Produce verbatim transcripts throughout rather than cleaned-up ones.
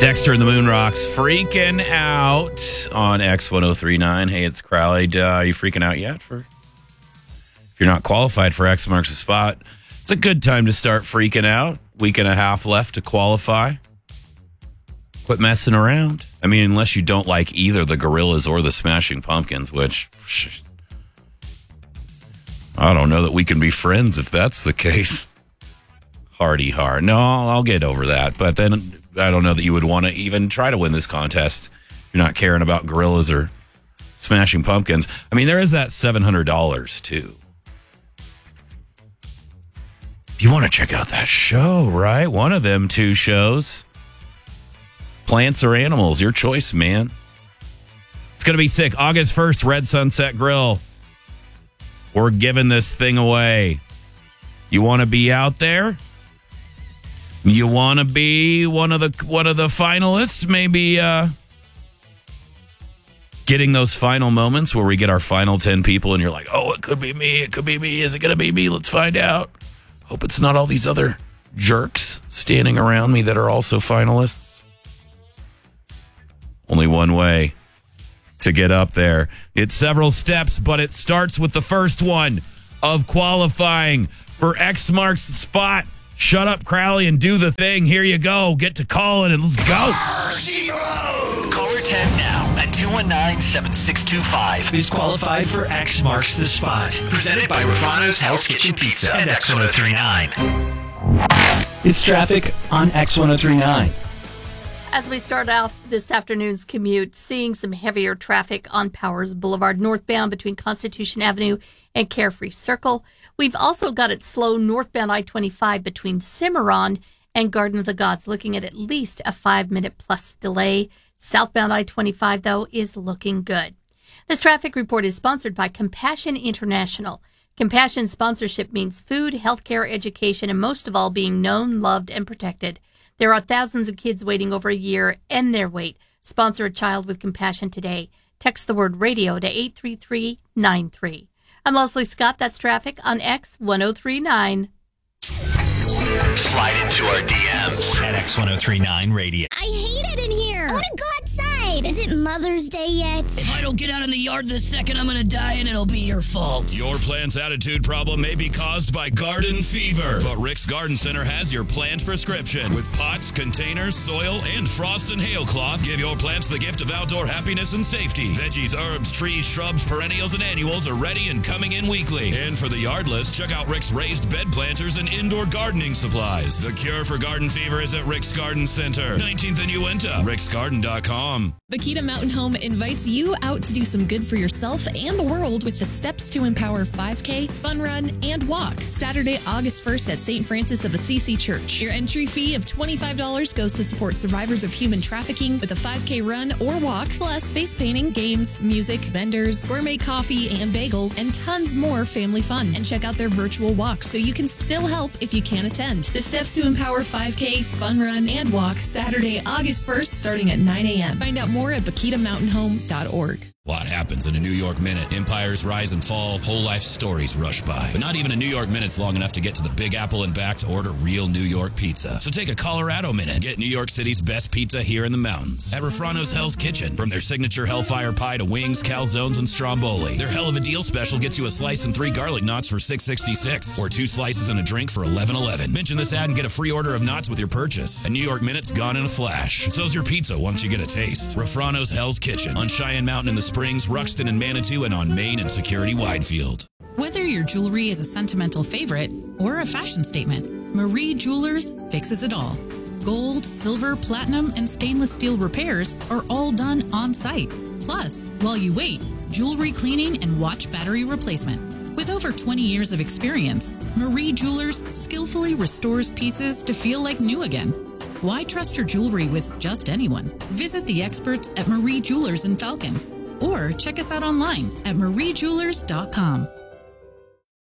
Dexter and the Moon Rocks freaking out on X ten thirty-nine. Hey, it's Crowley. Uh, are you freaking out yet? For if you're not qualified for X Marks the Spot, it's a good time to start freaking out. Week and a half left to qualify. Quit messing around. I mean, unless you don't like either the Gorillas or the Smashing Pumpkins, which I don't know that we can be friends if that's the case. Hardy hard. No, I'll get over that. But then I don't know that you would want to even try to win this contest. You're not caring about Gorillas or Smashing Pumpkins. I mean, there is that seven hundred dollars too. You want to check out that show, right? One of them two shows. Plants or animals, your choice, man. It's going to be sick. August first, Red Sunset Grill. We're giving this thing away. You want to be out there? You want to be one of the one of the finalists? Maybe uh, getting those final moments where we get our final ten people and you're like, oh, it could be me. It could be me. Is it going to be me? Let's find out. Hope it's not all these other jerks standing around me that are also finalists. Only one way to get up there. It's several steps, but it starts with the first one of qualifying for X Marks the Spot. Shut up, Crowley, and do the thing. Here you go. Get to calling and let's go. Caller ten now at two one nine, seven six two five is qualified for X Marks the Spot. Presented by Rafano's Hell's Kitchen Pizza and X ten thirty-nine. It's traffic on X ten thirty-nine. As we start off this afternoon's commute, seeing some heavier traffic on Powers Boulevard northbound between Constitution Avenue and Carefree Circle. We've also got it slow northbound I twenty-five between Cimarron and Garden of the Gods, looking at at least a five-minute plus delay. Southbound I twenty-five, though, is looking good. This traffic report is sponsored by Compassion International. Compassion sponsorship means food, healthcare, education, and most of all, being known, loved, and protected. There are thousands of kids waiting over a year and their wait. Sponsor a child with compassion today. Text the word radio to eight three three nine three. I'm Leslie Scott. That's traffic on X ten thirty-nine. Slide into our D Ms at X ten thirty-nine Radio. I hate it in here. I want to go outside. Is it Mother's Day yet? If I don't get out in the yard this second, I'm going to die and it'll be your fault. Your plant's attitude problem may be caused by garden fever, but Rick's Garden Center has your plant prescription. With pots, containers, soil, and frost and hail cloth, give your plants the gift of outdoor happiness and safety. Veggies, herbs, trees, shrubs, perennials, and annuals are ready and coming in weekly. And for the yardless, check out Rick's raised bed planters and indoor gardening supplies. The cure for garden fever is at Rick's Garden Center, nineteenth and Uinta, ricks garden dot com. Bakita Mountain Home invites you out to do some good for yourself and the world with the Steps to Empower five K, Fun Run, and Walk. Saturday, August first at Saint Francis of Assisi Church. Your entry fee of twenty-five dollars goes to support survivors of human trafficking with a five K run or walk, plus face painting, games, music, vendors, gourmet coffee and bagels, and tons more family fun. And check out their virtual walk so you can still help if you can't attend. The Steps to Empower five K, Fun Run, and Walk, Saturday, August first, starting at nine a.m. Find out more at bakita mountain home dot org. A lot happens in a New York minute. Empires rise and fall, whole life stories rush by. But not even a New York minute's long enough to get to the Big Apple and back to order real New York pizza. So take a Colorado minute. Get New York City's best pizza here in the mountains. At Rafano's Hell's Kitchen. From their signature Hellfire Pie to wings, calzones, and stromboli. Their Hell of a Deal special gets you a slice and three garlic knots for six sixty-six. Or two slices and a drink for eleven eleven. Mention this ad and get a free order of knots with your purchase. A New York minute's gone in a flash. And so's your pizza once you get a taste. Rafano's Hell's Kitchen. On Cheyenne Mountain in the Springs, Ruxton and Manitou, and on Main and Security Widefield. Whether your jewelry is a sentimental favorite or a fashion statement, Marie Jewelers fixes it all. Gold, silver, platinum, and stainless steel repairs are all done on site. Plus, while you wait, jewelry cleaning and watch battery replacement. With over twenty years of experience, Marie Jewelers skillfully restores pieces to feel like new again. Why trust your jewelry with just anyone? Visit the experts at Marie Jewelers in Falcon. Or check us out online at marie jewelers dot com.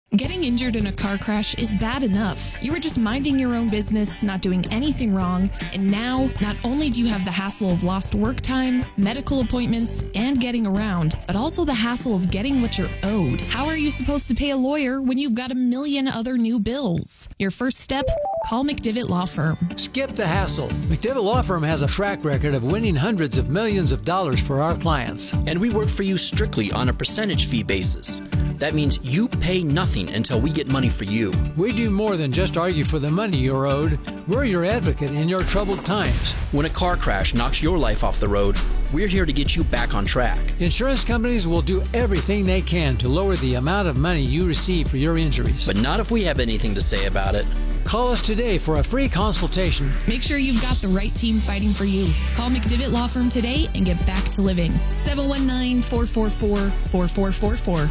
Getting injured in a car crash is bad enough. You were just minding your own business, not doing anything wrong, and now not only do you have the hassle of lost work time, medical appointments, and getting around, but also the hassle of getting what you're owed. How are you supposed to pay a lawyer when you've got a million other new bills? Your first step? Call McDivitt Law Firm. Skip the hassle. McDivitt Law Firm has a track record of winning hundreds of millions of dollars for our clients. And we work for you strictly on a percentage fee basis. That means you pay nothing until we get money for you. We do more than just argue for the money you're owed. We're your advocate in your troubled times. When a car crash knocks your life off the road, we're here to get you back on track. Insurance companies will do everything they can to lower the amount of money you receive for your injuries. But not if we have anything to say about it. Call us today for a free consultation. Make sure you've got the right team fighting for you. Call McDivitt Law Firm today and get back to living. seven one nine, four four four, four four four four.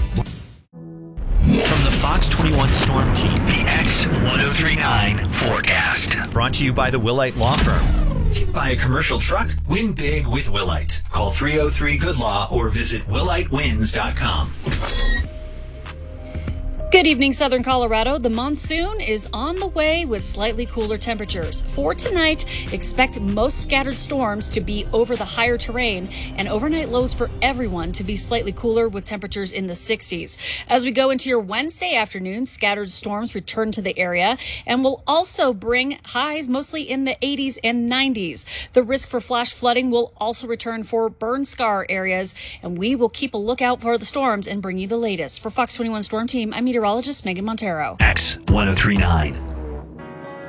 From the Fox twenty-one Storm Team, the X ten thirty-nine forecast. Brought to you by the Willite Law Firm. Buy a commercial truck? Win big with Willite. Call three oh three good law or visit willite wins dot com. Good evening, Southern Colorado. The monsoon is on the way with slightly cooler temperatures. For tonight, expect most scattered storms to be over the higher terrain and overnight lows for everyone to be slightly cooler with temperatures in the sixties. As we go into your Wednesday afternoon, scattered storms return to the area and will also bring highs mostly in the eighties and nineties. The risk for flash flooding will also return for burn scar areas, and we will keep a lookout for the storms and bring you the latest. For Fox twenty-one Storm Team, I'm meteorologist Megan Montero. X ten thirty-nine.